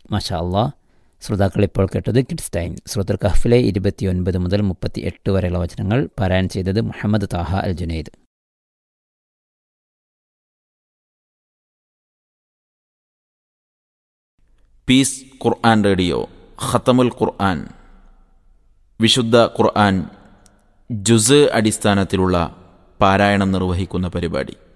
മാഷാ അള്ളാ. ശ്രോതാക്കൾ ഇപ്പോൾ കേട്ടത് കിഡ്സ് ടൈം. സൂറത്തുൽ കഹ്ഫിലെ 29 മുതൽ 38 വരെയുള്ള വചനങ്ങൾ പാരായണം ചെയ്തത് മുഹമ്മദ് താഹ അൽ ജുനൈദ്. പീസ് ഖുർആൻ റേഡിയോ ഖത്തമുൽ ഖുർആൻ, വിശുദ്ധ ഖുർആൻ ജുസ് അടിസ്ഥാനത്തിലുള്ള പാരായണം നിർവഹിക്കുന്ന പരിപാടി.